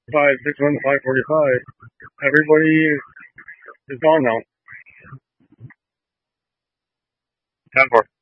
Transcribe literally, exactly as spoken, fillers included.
five, six one, five forty-five. Everybody is, is gone now. ten four.